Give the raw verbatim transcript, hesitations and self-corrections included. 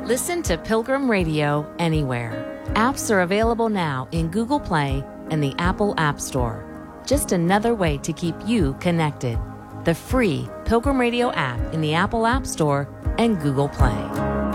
Listen to Pilgrim Radio anywhere. Apps are available now in Google Play and the Apple App Store. Just another way to keep you connected. The free Pilgrim Radio app in the Apple App Store and Google Play.